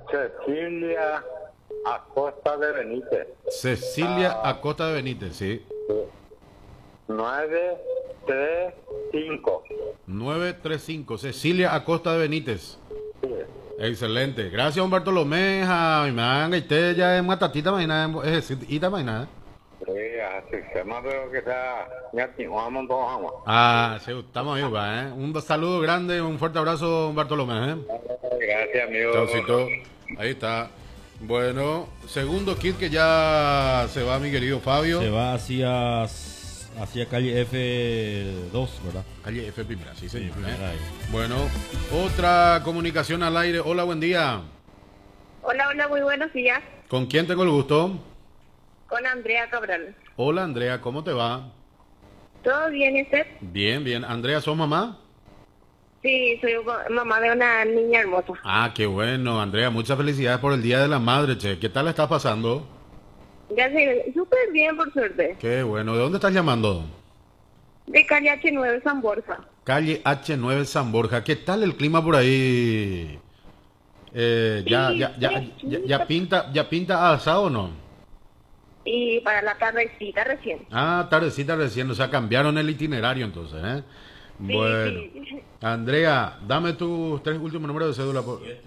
Cecilia Acosta de Benítez. Cecilia Acosta de Benítez, sí. 935. 935, Cecilia Acosta de Benítez. Sí. Excelente. Gracias, don Bartolomé. Mi manga, usted ya es matatita, mañana, es ita mañana. Así se me veo que está. Ya vamos todos. Sí, estamos ahí, va, ¿eh? Un saludo grande, un fuerte abrazo, don Bartolomé, ¿eh? Gracias, amigo. Chaucito. Ahí está. Bueno, segundo kit que ya se va, mi querido Fabio. Se va hacia calle F2, ¿verdad? Calle F primera, sí, señor. Sí, primera ahí. Bueno, otra comunicación al aire. Hola, buen día. Hola, muy buenos días. ¿Con quién tengo el gusto? Con Andrea Cabral. Hola, Andrea, ¿cómo te va? ¿Todo bien, y usted? Bien, bien. Andrea, ¿sos mamá? Sí, soy mamá de una niña hermosa. Qué bueno, Andrea. Muchas felicidades por el Día de la Madre, che. ¿Qué tal la estás pasando? Gracias, súper bien, por suerte. Qué bueno. ¿De dónde estás llamando? De calle H9 San Borja. Calle H9 San Borja. ¿Qué tal el clima por ahí? ¿Ya pinta asado o no? Y para la tardecita recién. Tardecita recién. O sea, cambiaron el itinerario entonces, ¿eh? Sí, Bueno. sí. Andrea, dame tus 3 últimos números de cédula.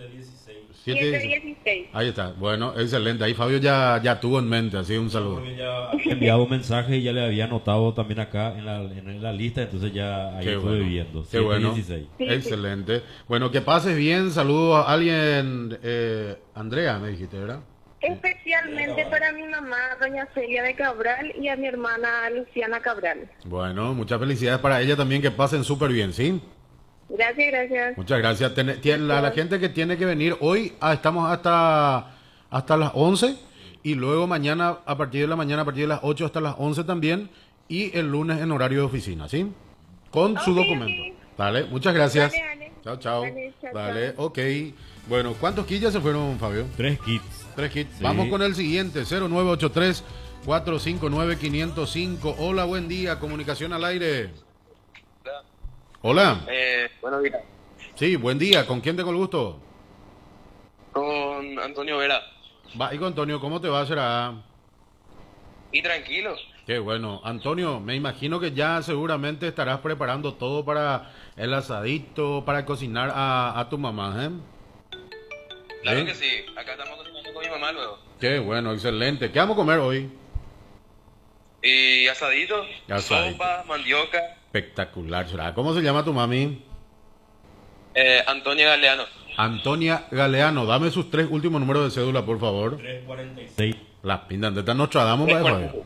716. Ahí está. Bueno, excelente. Ahí Fabio ya tuvo en mente. Así un saludo. Porque ya había enviado un mensaje y ya le había anotado también acá en la lista, entonces ya ahí estuve viendo. Qué bueno. 716. Sí, Excelente. Bueno, que pases bien. Saludos a alguien. Andrea, me dijiste, ¿verdad? Especialmente para mi mamá, doña Celia de Cabral, y a mi hermana Luciana Cabral. Bueno, muchas felicidades para ella también. Que pasen súper bien, ¿sí? Gracias. Muchas gracias. La gente que tiene que venir hoy, estamos hasta las 11 y luego mañana a partir de la mañana, a partir de las 8 hasta las 11 también, y el lunes en horario de oficina, ¿sí? Con su documento. Ok. Dale, muchas gracias. Dale. Chao. Dale, chao, Dale, ok. Bueno, ¿cuántos kits ya se fueron, Fabio? 3 kits. 3 kits. Sí. Vamos con el siguiente, 0983-459-505. Hola, buen día, comunicación al aire. Hola. Buenos días. Sí, buen día. ¿Con quién tengo el gusto? Con Antonio Vera. Va, y con Antonio, ¿cómo te va? ¿Será? Y tranquilo. Qué bueno. Antonio, me imagino que ya seguramente estarás preparando todo para el asadito, para cocinar a tu mamá, ¿eh? Claro ¿Sí? que sí. Acá estamos cocinando con mi mamá luego. Qué bueno, excelente. ¿Qué vamos a comer hoy? Y asadito, Asadito. sopa, mandioca. Espectacular, ¿será? ¿Cómo se llama tu mami? Antonia Galeano. Antonia Galeano. Dame sus 3 últimos números de cédula, por favor. 346. La pinta, ¿dónde está Nostradamus? ¿Eh?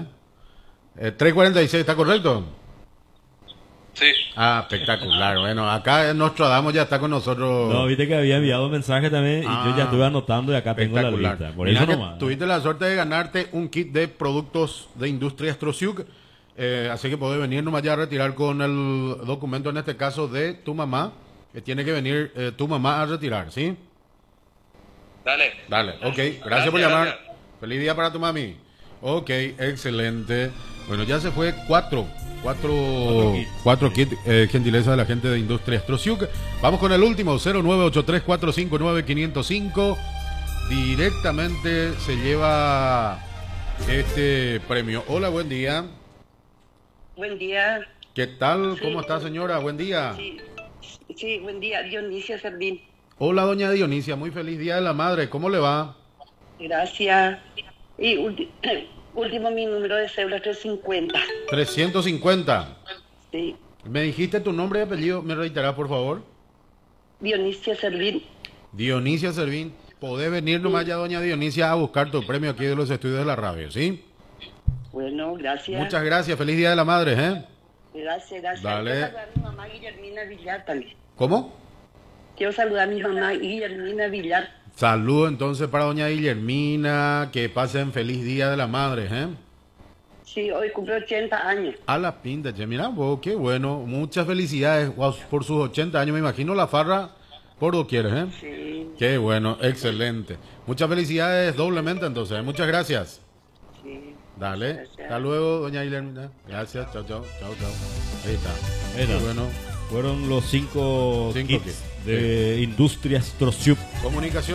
346, ¿está correcto? Sí. Espectacular. Bueno, acá Nostradamus ya está con nosotros. No, viste que había enviado un mensaje también y yo ya estuve anotando y acá tengo la Espectacular. lista. Por Mirá eso que nomás. tuviste la suerte de ganarte un kit de productos de Industria Stroziuk, así que podés venir nomás ya a retirar con el documento, en este caso de tu mamá, que tiene que venir tu mamá a retirar, ¿sí? Dale. Ok, gracias por llamar. Gracias. Feliz día para tu mami. Ok, excelente. Bueno, ya se fue cuatro kits, gentileza de la gente de Industria Stroziuk. Vamos con el último, 0983-459-505. Directamente se lleva este premio. Hola, buen día. Buen día. ¿Qué tal? Sí. ¿Cómo está, señora? Buen día. Sí, buen día. Dionisia Servín. Hola, doña Dionisia. Muy feliz Día de la Madre. ¿Cómo le va? Gracias. Y último mi número de cédula 350. 350. Sí. ¿Me dijiste tu nombre y apellido? ¿Me reiterás, por favor? Dionisia Servín. Dionisia Servín. Podés venir nomás ya, doña Dionisia, a buscar tu premio aquí de los estudios de la radio, ¿sí? Bueno, gracias. Muchas gracias. Feliz Día de la Madre, ¿eh? Gracias. Dale. Quiero saludar a mi mamá Guillermina Villar también. ¿Cómo? Quiero saludar a mi mamá Guillermina Villar. Saludo entonces para doña Guillermina. Que pasen feliz Día de la Madre, ¿eh? Sí, hoy cumple 80 años. A la pinta, che. Mira vos, qué bueno. Muchas felicidades por sus 80 años. Me imagino la farra por doquier, ¿eh? Sí, Qué bueno, excelente. Muchas felicidades doblemente entonces. Muchas gracias. sí. Dale. Gracias. Hasta luego, doña Guillermina. Gracias. Chao. Ahí está. Bueno, Qué bueno. fueron los 5 Cinco kits kits. de Industrias Stroziuk. Comunicación.